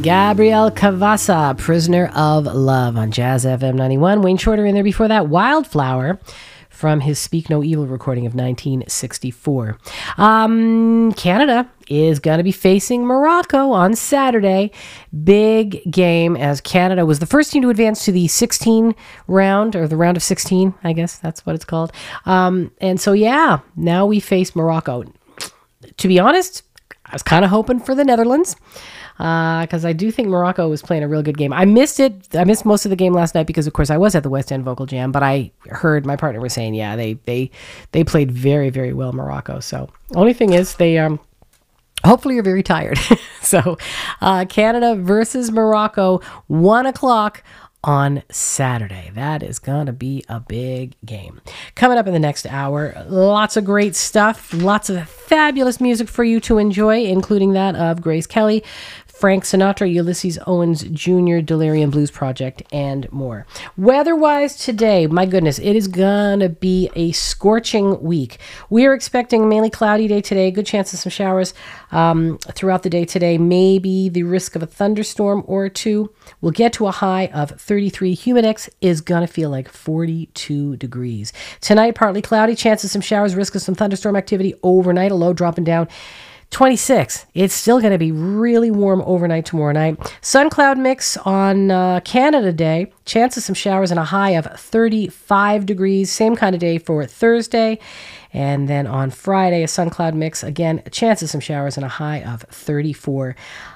Gabriel Cavassa, Prisoner of Love on Jazz FM 91. Wayne Shorter in there before that. Wildflower from his Speak No Evil recording of 1964. Canada is going to be facing Morocco on Saturday. Big game, as Canada was the first team to advance to the 16 round, or the round of 16, I guess that's what it's called. And so, yeah, now we face Morocco. To be honest, I was kind of hoping for the Netherlands, because I do think Morocco was playing a real good game. I missed it. I missed most of the game last night because, of course, I was at the West End Vocal Jam, but I heard my partner was saying, yeah, they played very, very well, Morocco. So only thing is they hopefully you're very tired. So Canada versus Morocco, 1 o'clock on Saturday. That is going to be a big game. Coming up in the next hour, lots of great stuff, lots of fabulous music for you to enjoy, including that of Grace Kelly, Frank Sinatra, Ulysses Owens Jr., Delirium Blues Project, and more. Weather-wise today, my goodness, it is going to be a scorching week. We are expecting a mainly cloudy day today, good chance of some showers throughout the day today, maybe the risk of a thunderstorm or two. We'll get to a high of 33. Humidex is going to feel like 42 degrees. Tonight, partly cloudy, chance of some showers, risk of some thunderstorm activity overnight, a low dropping down 26. It's still going to be really warm overnight tomorrow night. Sun cloud mix on Canada Day. Chance of some showers and a high of 35 degrees. Same kind of day for Thursday. And then on Friday, a sun cloud mix. Again, a chance of some showers and a high of 34.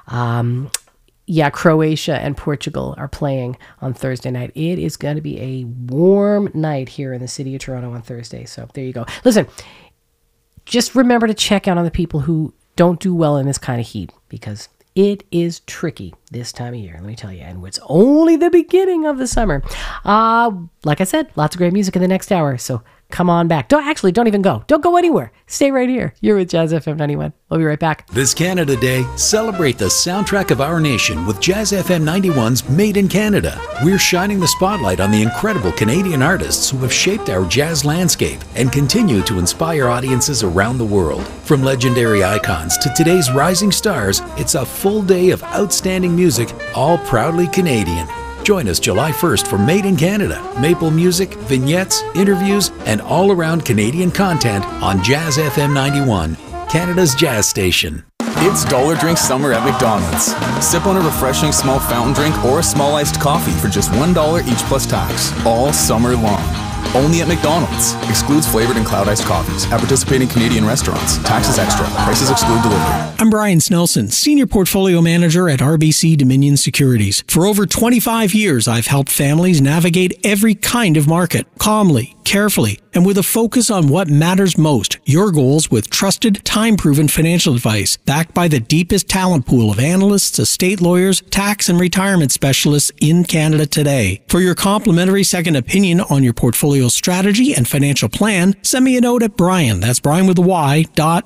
Croatia and Portugal are playing on Thursday night. It is going to be a warm night here in the city of Toronto on Thursday. So there you go. Listen, just remember to check out on the people who don't do well in this kind of heat, because it is tricky this time of year, let me tell you, and it's only the beginning of the summer. Like I said, lots of great music in the next hour, so come on back. Don't even go. Don't go anywhere. Stay right here. You're with Jazz FM 91. We'll be right back. This Canada Day, celebrate the soundtrack of our nation with Jazz FM 91's Made in Canada. We're shining the spotlight on the incredible Canadian artists who have shaped our jazz landscape and continue to inspire audiences around the world. From legendary icons to today's rising stars, it's a full day of outstanding music, all proudly Canadian. Join us July 1st for Made in Canada. Maple music, vignettes, interviews, and all-around Canadian content on Jazz FM 91, Canada's jazz station. It's Dollar Drink Summer at McDonald's. Sip on a refreshing small fountain drink or a small iced coffee for just $1 each plus tax, all summer long. Only at McDonald's. Excludes flavored and cloud iced coffees. At participating Canadian restaurants. Taxes extra. Prices exclude delivery. I'm Brian Snelson, Senior Portfolio Manager at RBC Dominion Securities. For over 25 years, I've helped families navigate every kind of market, calmly, carefully, and with a focus on what matters most, your goals with trusted, time-proven financial advice, backed by the deepest talent pool of analysts, estate lawyers, tax and retirement specialists in Canada today. For your complimentary second opinion on your portfolio strategy and financial plan, send me a note at Brian, that's Brian with a Y,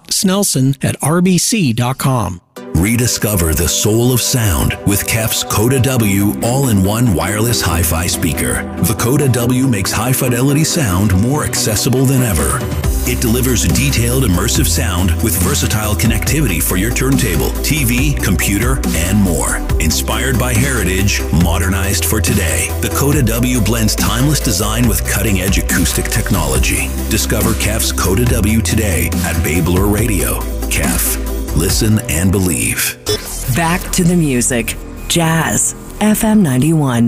.snelson@rbc.com. Rediscover the soul of sound with KEF's Coda W all-in-one wireless hi-fi speaker. The Coda W makes high-fidelity sound more accessible than ever. It delivers detailed, immersive sound with versatile connectivity for your turntable, TV, computer, and more. Inspired by heritage, modernized for today, the Coda W blends timeless design with cutting-edge acoustic technology. Discover KEF's Coda W today at Babler Radio. KEF. Listen and believe. Back to the music. Jazz FM 91.